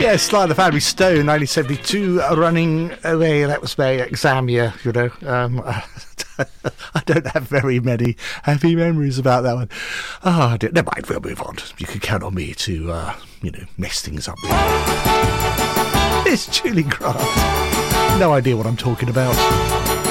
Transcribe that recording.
Yeah, Sly and the Family Stone, 1972, running away. That was my exam year, you know. I don't have very many happy memories about that one. Oh, never mind, we'll move on. You can count on me to, mess things up. It's Julie Grant. No idea what I'm talking about.